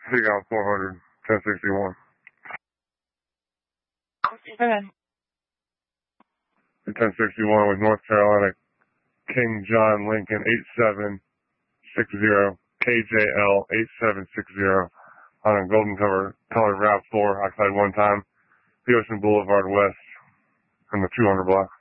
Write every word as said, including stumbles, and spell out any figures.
Seagull four hundred, ten sixty-one. Okay. ten sixty-one with North Carolina, King John Lincoln eight seven six zero, K J L eight seven six zero on a golden cover, color RAV four, occupied one time, the Ocean Boulevard West, from the two hundred block.